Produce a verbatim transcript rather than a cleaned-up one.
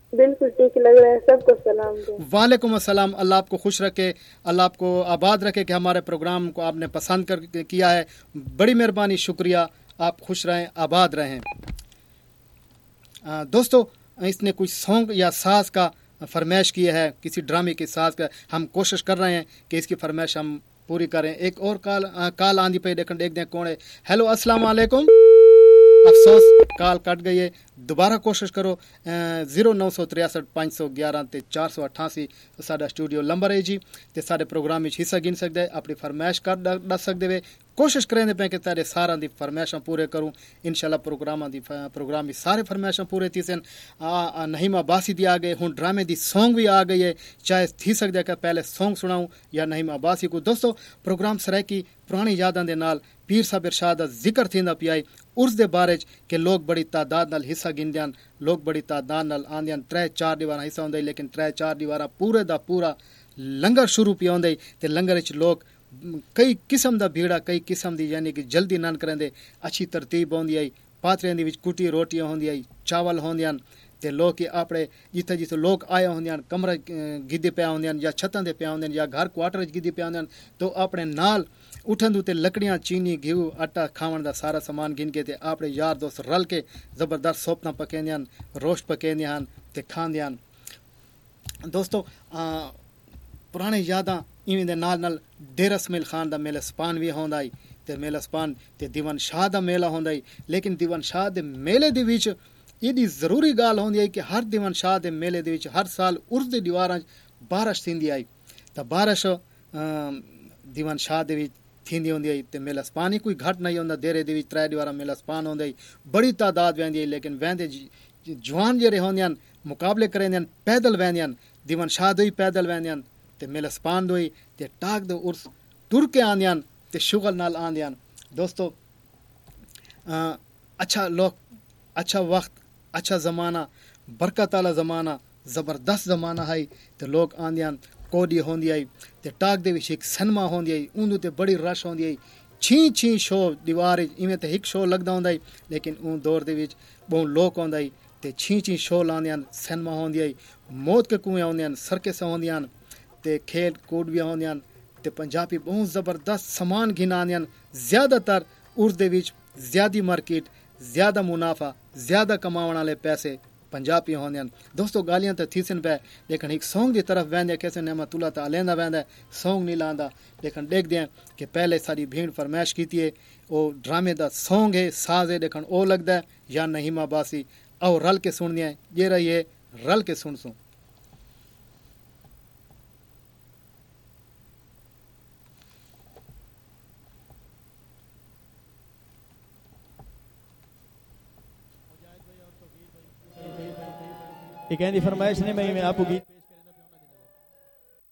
बिल्कुल ठीक लग रहा है, सबको सलाम दो। वालेकुम अस्सलाम। अल्लाह आपको खुश रखे, अल्लाह आपको आबाद रखे कि हमारे प्रोग्राम को आपने पसंद कर किया है। बड़ी मेहरबानी, शुक्रिया। आप खुश रहें, आबाद रहें। आ, दोस्तों, इसने कुछ सॉन्ग या साज का फरमाइश की है, किसी ड्रामे के साज का। हम कोशिश कर रहे हैं कि इसकी फरमाइश हम पूरी करें। एक और कॉल कॉल आंदी पे, देख देख दें कौन है। हेलो, अस्सलाम वालेकुम। अफसोस कॉल कट गई है, दोबारा कोशिश करो। जीरो नौ सौ तिरसठ पाँच सौ ग्यारह ते चार सौ अठासी साडा स्टूडियो नंबर है जी। ते साडे प्रोग्राम में हिस्सा गिन सकते, अपनी फरमाइश कर दस सकते वे। कोशिश करें पे कि तेरे सारा दी फरमाइशां पूरे करूं। इंशाल्लाह प्रोग्राम दी प्रोग्राम में सारे फरमाइशां पूरे थी सन। नहीमा बासी दी आ गए, हुन ड्रामे दी सॉन्ग भी आ गई है। चाहे थी सकता है कि पहले सॉन्ग सुनाऊं या नहीमा बासी को। दोस्तों, प्रोग्राम सराकी पुरानी यादां दे नाल पीर साहब इरशाद दा जिक्र थींदा पिया है। उर्स दे बारे च कि लोग बड़ी तादाद नाल हिस्सा गिनदे हन, लोग बड़ी तादाद नाल आंदे हन। त्रै चार दीवारां हिस्सा होंदा, लेकिन त्रै चार दीवारां पूरे दा पूरा लंगर शुरू पिया होंदा। ते लंगर च लोग कई किस्म दा भीड़ा, कई किस्म दी यानी कि जल्दी नन करेंदे। अच्छी तरतीब होंदी आई, पात्रें दी विच कुटी रोटियां होंदी आई, चावल होंदे हन। ते लोग अपने जिथे जिथे लोग आए होंदे हन, कमरा गिद्दे पिया होंदे हन, या छत्तां ते पिया होंदे हन, या घर क्वार्टर च गिद्दे पिया होंदे हन। तो अपने नाल उठन ते लकड़ियां, चीनी, घी, आटा, खावन दा सारा सामान गिन के ते अपने यार दोस्त रल के जबरदस्त सोपना पकेंदे हन, रोस्ट पकेंदे हन ते खांदे हन। दोस्तों, आ, पुराने यादां इवें दे नाल नाल डेरा इसमाइल खान दा मेला स्पान भी होंदा आई। ते मेला स्पान ते दीवान शाह दा मेला होंदा आई। लेकिन दीवान शाह दे मेले दे विच एडी जरूरी गाल होंदी है कि हर दीवान शाह दे मेले दे विच हर साल उर्स दे दीवारां बारिश थींदी आई। ते बारिश दीवान शाह दे विच थींदी होंदी आई। ते मेला स्पान ही कोई घट नहीं होंदा। देरे दे विच त्रै दीवारां मेला स्पान होंदा आई। बड़ी तादाद वेंदी आई, लेकिन वेंदे जवान जेह्ड़े होंदे हन मुकाबले करेंदे हन, पैदल वेंदे हन। दीवान शाह दो ही पैदल वेंदे हन, ते मेला स्पान दो ही ते टाक दो उर्स टुर के आंदे हन ते शुगल नाल आंदे हन। दोस्तों, अच्छा लोग, अच्छा वक्त, अच्छा ज़माना, बरकत आला ज़माना, ज़बरदस्त ज़माना है। ते लोग आंदे हन, कोडी होंदी आई ते टाक दे विच एक सिनेमा होंदी आई, उंदू ते बड़ी रश होंदी आई। छी छी शो दीवार इवें ते एक शो लगदा होंदा आई, लेकिन उन दौर दे विच बहुत लोग होंदा आई ते छी छी शो लांदे हन। सिनेमा होंदी आई, मौत के कुएं होंदे हन, सर्कस होंदी हन ते खेल कूद भी होंदे हन। ते पंजाबी बहुत ज़बरदस्त सामान घिन आंदे हन। ज़्यादातर उर्स दे विच ज़्यादा मार्केट, ज़्यादा मुनाफा, ज़्यादा कमाने वाले पैसे पंजाबी होंदे हन। दोस्तों, गालियां तो थीसन पे, लेकिन एक सॉन्ग की तरफ वहदे कैसे नेमतुल्लाह ता लेंदा वहदा, सॉन्ग नहीं लांदा। लेकिन देखते हैं कि पहले सारी भीड़ फरमाइश की है, वो ड्रामे का सॉन्ग है, साज है, देखन ओ लगता है या नहीं माँ बासी। आओ रल के सुन दिया, ये रही है, रल के सुन सुन। एक फरमाइश नहीं, मैं मैं आपको गीत